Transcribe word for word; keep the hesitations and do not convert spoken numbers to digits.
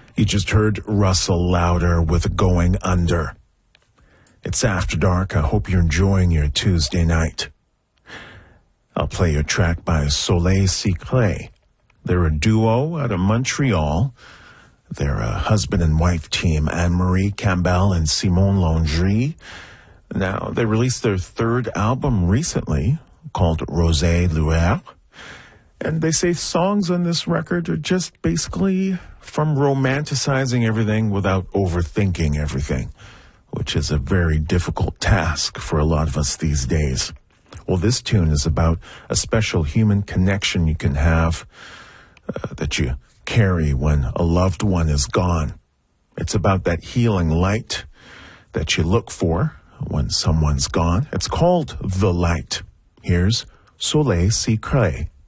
You just heard Russell Lauder with Going Under. It's After Dark. I hope you're enjoying your Tuesday night. I'll play your track by Soleil Secret. They're a duo out of Montreal. They're a husband and wife team, Anne-Marie Campbell and Simone Landry. Now, they released their third album recently called Rosé Lueur. And they say songs on this record are just basically from romanticizing everything without overthinking everything, which is a very difficult task for a lot of us these days. Well, this tune is about a special human connection you can have uh, that you carry when a loved one is gone. It's about that healing light that you look for when someone's gone. It's called The Light. Here's Soleil Secret.